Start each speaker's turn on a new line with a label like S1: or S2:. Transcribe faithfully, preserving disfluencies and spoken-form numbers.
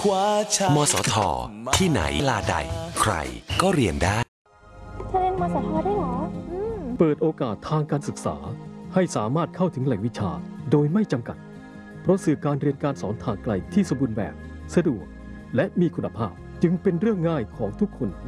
S1: มสทที่ไหนลาใดใครก็เรียนได้
S2: เธอเรียนมสทได้เหรอ
S3: เปิดโอกาสทางการศึกษาให้สามารถเข้าถึงแหล่งวิชาโดยไม่จำกัดเพราะสื่อการเรียนการสอนทางไกลที่สมบูรณ์แบบสะดวกและมีคุณภาพจึงเป็นเรื่องง่ายของทุกคน